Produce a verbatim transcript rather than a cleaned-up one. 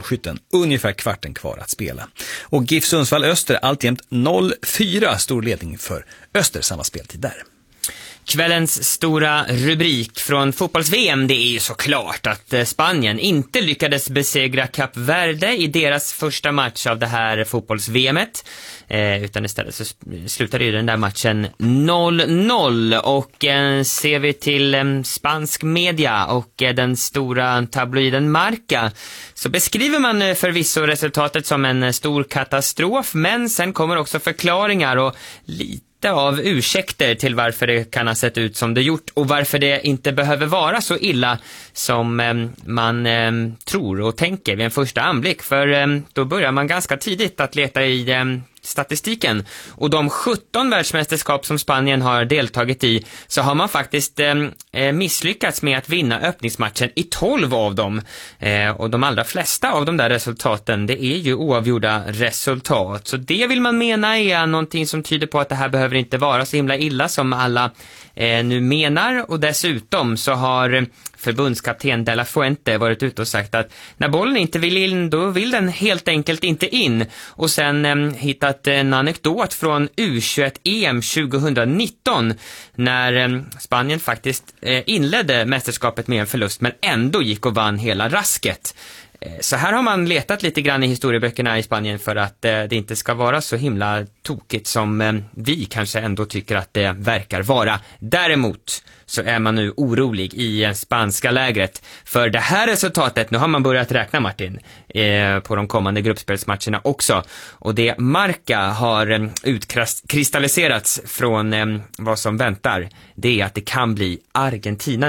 målskytten. Ungefär kvarten kvar att spela. Och GIF Sundsvall Öster alltjämt noll fyra, stor ledning för Öster, samma speltid där. Kvällens stora rubrik från fotbolls-V M, det är ju såklart att Spanien inte lyckades besegra Kap Verde i deras första match av det här fotbolls-V M-et. Eh, utan istället så slutade ju den där matchen noll noll. Och eh, ser vi till eh, spansk media och eh, den stora tabloiden Marca, så beskriver man eh, förvisso resultatet som en eh, stor katastrof, men sen kommer också förklaringar och lite av ursäkter till varför det kan ha sett ut som det gjort och varför det inte behöver vara så illa som eh, man eh, tror och tänker vid en första anblick. För eh, då börjar man ganska tidigt att leta i eh, statistiken, och de sjutton världsmästerskap som Spanien har deltagit i, så har man faktiskt eh, misslyckats med att vinna öppningsmatchen i tolv av dem. Eh, och de allra flesta av de där resultaten, det är ju oavgjorda resultat. Så det vill man mena är någonting som tyder på att det här behöver inte vara så himla illa som alla eh, nu menar. Och dessutom så har förbundskapten De La Fuente varit ute och sagt att när bollen inte vill in, då vill den helt enkelt inte in. Och sen eh, hittat en anekdot från U tjugoett E M tjugonitton när eh, Spanien faktiskt eh, inledde mästerskapet med en förlust men ändå gick och vann hela rasket. Så här har man letat lite grann i historieböckerna i Spanien för att eh, det inte ska vara så himla tokigt som eh, vi kanske ändå tycker att det verkar vara. Däremot så är man nu orolig i eh, spanska lägret för det här resultatet. Nu har man börjat räkna, Martin, eh, på de kommande gruppspelsmatcherna också. Och det Marca har eh, utkristalliserats från eh, vad som väntar, det är att det kan bli Argentina